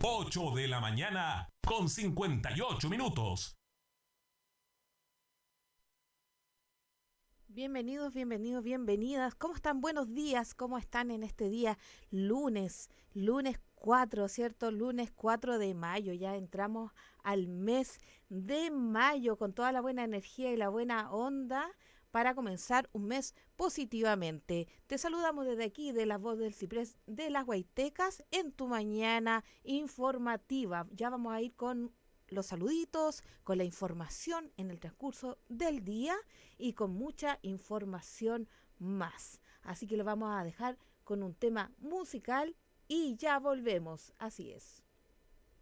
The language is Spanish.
8 de la mañana con 58 minutos. Bienvenidos, bienvenidos, bienvenidas. ¿Cómo están? Buenos días. ¿Cómo están en este día? Lunes 4, ¿cierto? Lunes 4 de mayo. Ya entramos al mes de mayo con toda la buena energía y la buena onda para comenzar un mes positivamente. Te saludamos desde aquí, de la voz del Ciprés de las Guaitecas, en tu mañana informativa. Ya vamos a ir con los saluditos, con la información en el transcurso del día y con mucha información más. Así que lo vamos a dejar con un tema musical y ya volvemos. Así es.